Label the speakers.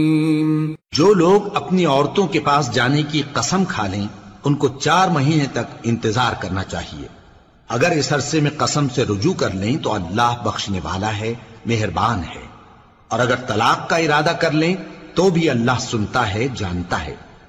Speaker 1: जो लोग अपनी औरतों के पास जाने की कसम खा लें, उनको 4 महीने तक इंतजार करना चाहिए। अगर इस अरसे में कसम से रुजू कर लें तो अल्लाह बख्शने वाला है, मेहरबान है। और अगर तलाक का इरादा कर लें तो भी अल्लाह सुनता है, जानता है।